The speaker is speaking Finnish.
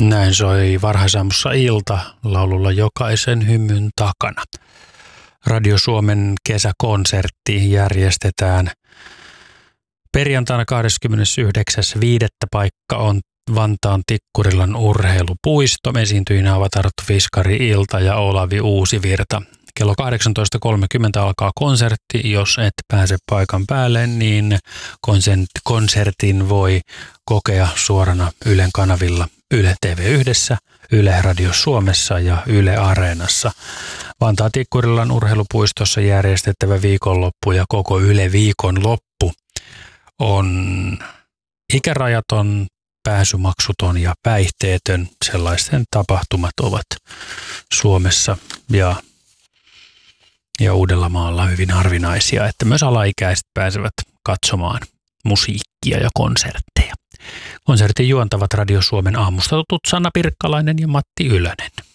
Näin soi varhaisaamussa ilta laululla Jokaisen hymyn takana. Radio Suomen kesäkonsertti järjestetään perjantaina 29.5. Paikka on Vantaan Tikkurilan urheilupuisto. Esiintyjinä ovat Arttu Fiskari Ilta ja Olavi Uusivirta. Kello 18.30 alkaa konsertti. Jos et pääse paikan päälle, niin konsertin voi kokea suorana Ylen kanavilla Yle TV1, Yle Radio Suomessa ja Yle Areenassa. Vantaan Tikkurilan urheilupuistossa järjestettävä viikonloppu ja koko Yle viikonloppu on ikärajaton, pääsymaksuton ja päihteetön. Sellaisten tapahtumat ovat Suomessa ja Uudellamaalla hyvin harvinaisia, että myös alaikäiset pääsevät katsomaan musiikkia ja konsertteja. Konsertin juontavat Radio Suomen aamusta tutut Sanna Pirkkalainen ja Matti Ylönen.